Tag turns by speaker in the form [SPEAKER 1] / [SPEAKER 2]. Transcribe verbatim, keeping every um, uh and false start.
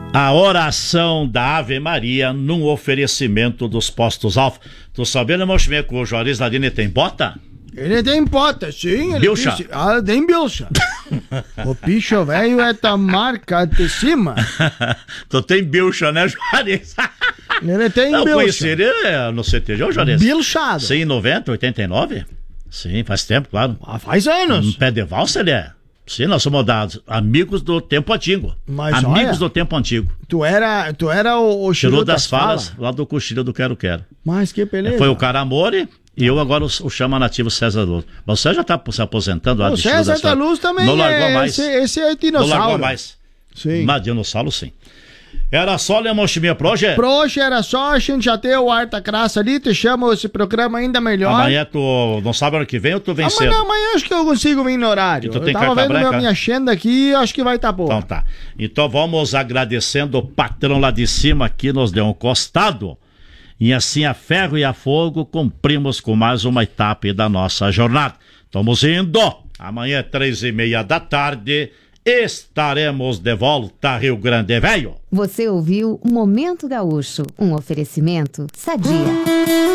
[SPEAKER 1] A oração da Ave Maria num oferecimento dos Postos Alfa. Tu sabendo, meu chimé, que o Juarez Ladini tem bota?
[SPEAKER 2] Ele tem bota, sim. Ele
[SPEAKER 1] Bilcha.
[SPEAKER 2] disse, ah, tem bilcha. O bicho velho é da marca de cima.
[SPEAKER 1] Tu tem bilcha, né, Juarez?
[SPEAKER 2] Ele tem
[SPEAKER 1] Eu
[SPEAKER 2] bilcha.
[SPEAKER 1] conheci ele no C T G, Juarez.
[SPEAKER 2] Bilchado.
[SPEAKER 1] Sim, em noventa, oitenta e nove? Sim, faz tempo, claro.
[SPEAKER 2] Ah, faz anos.
[SPEAKER 1] Um pé de valsa ele é. Sim, nós somos dados amigos do tempo antigo.
[SPEAKER 2] Mas
[SPEAKER 1] amigos
[SPEAKER 2] olha,
[SPEAKER 1] do tempo antigo.
[SPEAKER 2] Tu era, tu era o, o
[SPEAKER 1] Tirou
[SPEAKER 2] Chiru
[SPEAKER 1] das
[SPEAKER 2] das
[SPEAKER 1] falas,
[SPEAKER 2] falas.
[SPEAKER 1] lá do cochilho do Quero Quero.
[SPEAKER 2] Mas que beleza.
[SPEAKER 1] Foi o Caramore e eu agora o, o chama nativo César Luz. Mas você já tá se aposentando lá
[SPEAKER 2] O
[SPEAKER 1] do Chiru
[SPEAKER 2] César
[SPEAKER 1] das
[SPEAKER 2] da
[SPEAKER 1] falas.
[SPEAKER 2] Luz também
[SPEAKER 1] Não largou
[SPEAKER 2] é,
[SPEAKER 1] mais.
[SPEAKER 2] esse, esse é
[SPEAKER 1] Não
[SPEAKER 2] dinossauro.
[SPEAKER 1] largou mais.
[SPEAKER 2] Sim.
[SPEAKER 1] Mas dinossauro, sim. Era só, Lemão Chiminha Proje?
[SPEAKER 2] Proje era só, a gente já tem o Arta Crassa ali, te chama esse programa ainda melhor.
[SPEAKER 1] Amanhã tu não sabe ano que vem ou tu vem cedo?
[SPEAKER 2] Amanhã, amanhã acho que eu consigo vir no horário.
[SPEAKER 1] E tu
[SPEAKER 2] eu
[SPEAKER 1] tem
[SPEAKER 2] tava
[SPEAKER 1] carta
[SPEAKER 2] vendo
[SPEAKER 1] branca?
[SPEAKER 2] minha, minha agenda aqui, acho que vai estar tá boa.
[SPEAKER 1] Então tá. Então vamos agradecendo o patrão lá de cima que nos deu um costado. E assim a ferro e a fogo cumprimos com mais uma etapa da nossa jornada. Estamos indo. Amanhã, três e meia da tarde, estaremos de volta, Rio Grande Velho.
[SPEAKER 3] Você ouviu Momento Gaúcho, um oferecimento Sadia.